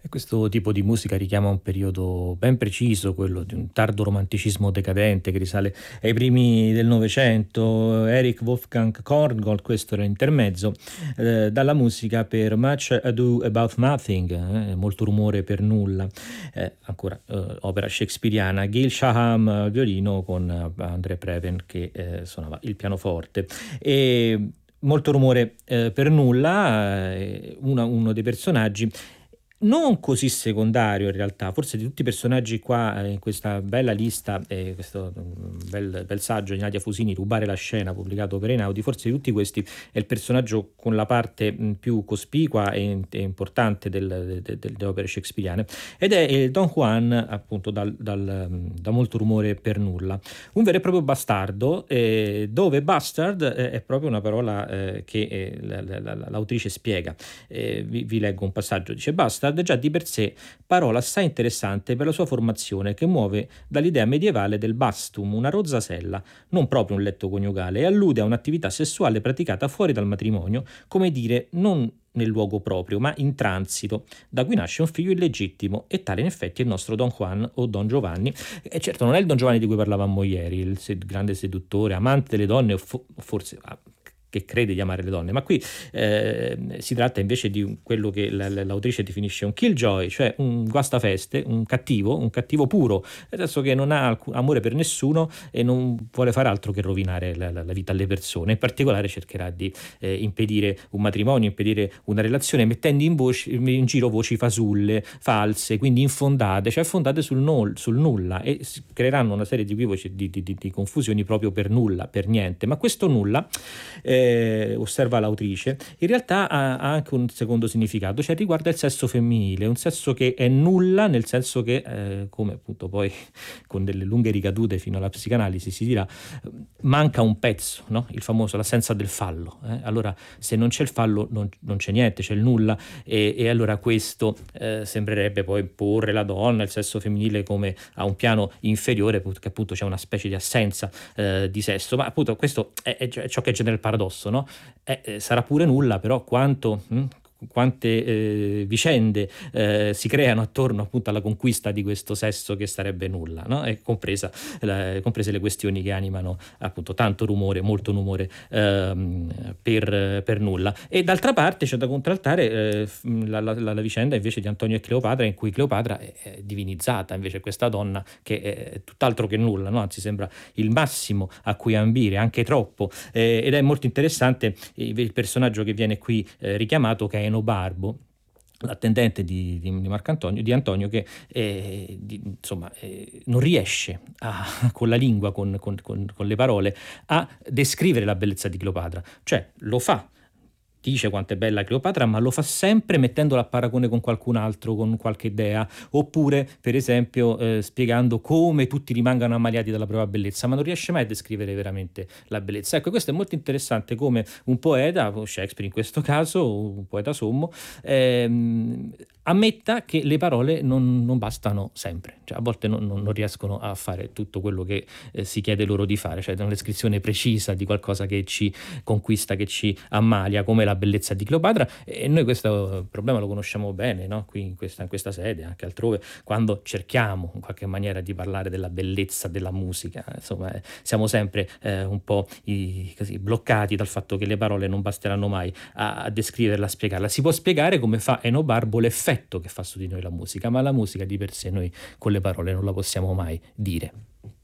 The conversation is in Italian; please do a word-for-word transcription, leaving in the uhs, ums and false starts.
E questo tipo di musica richiama un periodo ben preciso, quello di un tardo romanticismo decadente che risale ai primi del Novecento. Erich Wolfgang Korngold, questo era l'intermezzo, eh, dalla musica per Much Ado About Nothing, eh, molto rumore per nulla, eh, ancora eh, opera shakespeariana. Gil Shaham al violino con eh, Andre Previn che eh, suonava il pianoforte. E molto rumore eh, per nulla, eh, una- uno dei personaggi non così secondario in realtà, forse di tutti i personaggi qua eh, in questa bella lista, eh, questo mm, bel, bel saggio di Nadia Fusini, Rubare la scena, pubblicato per Einaudi, forse di tutti questi è il personaggio con la parte mh, più cospicua e, e importante del- de- de- delle opere shakespeariane, ed è eh, Don Juan, appunto dal, dal, mm, da molto rumore per nulla. Un vero e proprio bastardo, eh, dove bastard eh, è proprio una parola eh, che eh, la- la- la- l'autrice spiega. Eh, vi, vi leggo un passaggio. Dice: Bastard già di per sé parola assai interessante per la sua formazione, che muove dall'idea medievale del bastum, una rozzasella, non proprio un letto coniugale, e allude a un'attività sessuale praticata fuori dal matrimonio, come dire non nel luogo proprio, ma in transito, da cui nasce un figlio illegittimo, e tale in effetti è il nostro Don Juan o Don Giovanni. E certo non è il Don Giovanni di cui parlavamo ieri, il sed- grande seduttore, amante delle donne, o fo- forse ah, che crede di amare le donne, ma qui eh, si tratta invece di un- quello che la- la- l'autrice definisce un killjoy, cioè un guastafeste, un cattivo, un cattivo puro, nel senso che non ha alcun amore per nessuno e non vuole fare altro che rovinare la, la- la vita alle persone. In particolare cercherà di eh, impedire un matrimonio, impedire una relazione, mettendo in, voci- in giro voci fasulle, false, quindi infondate, cioè fondate sul, nol- sul nulla, e si creeranno una serie di equivoci, di, di- di- di confusioni proprio per nulla, per niente. Ma questo nulla, eh, osserva l'autrice, in realtà ha, ha anche un secondo significato, cioè riguarda il sesso femminile, un sesso che è nulla, nel senso che, eh, come appunto poi con delle lunghe ricadute fino alla psicanalisi si dirà, manca un pezzo, no? Il famoso l'assenza del fallo. eh. Allora, se non c'è il fallo, non, non c'è niente, c'è il nulla, e, e allora questo eh, sembrerebbe poi porre la donna, il sesso femminile, come a un piano inferiore, che appunto c'è una specie di assenza eh, di sesso. Ma appunto questo è, è ciò che genera il paradosso, no? Eh, eh, sarà pure nulla, però quanto... hm, quante eh, vicende eh, si creano attorno appunto alla conquista di questo sesso che sarebbe nulla, no? E compresa, la- comprese le questioni che animano appunto tanto rumore, molto rumore ehm, per, per nulla. E d'altra parte c'è da contraltare eh, f- la, la- la- la vicenda invece di Antonio e Cleopatra, in cui Cleopatra è, è divinizzata, invece questa donna che è tutt'altro che nulla, no? Anzi sembra il massimo a cui ambire, anche troppo. Eh, ed è molto interessante il, il personaggio che viene qui eh, richiamato, che è Enobarbo, l'attendente di, di, di Marco Antonio, di Antonio, che eh, di- insomma eh, non riesce a- con la lingua, con, con- con- con le parole, a descrivere la bellezza di Cleopatra, cioè lo fa. Dice quanto è bella Cleopatra, ma lo fa sempre mettendola a paragone con qualcun altro, con qualche idea, oppure per esempio eh, spiegando come tutti rimangano ammaliati dalla propria bellezza, ma non riesce mai a descrivere veramente la bellezza. Ecco, questo è molto interessante, come un poeta, Shakespeare in questo caso, un poeta sommo, ehm, ammetta che le parole non, non bastano sempre, cioè a volte non, non- non riescono a fare tutto quello che eh, si chiede loro di fare, cioè una descrizione precisa di qualcosa che ci conquista, che ci ammalia, come la bellezza di Cleopatra. E noi questo problema lo conosciamo bene, no? Qui in questa, in questa sede, anche altrove, quando cerchiamo in qualche maniera di parlare della bellezza della musica, insomma, eh, siamo sempre eh, un po' i- così, bloccati dal fatto che le parole non basteranno mai a, a descriverla, a spiegarla. Si può spiegare, come fa Enobarbo, l'effetto che fa su di noi la musica, ma la musica di per sé noi con le parole non la possiamo mai dire.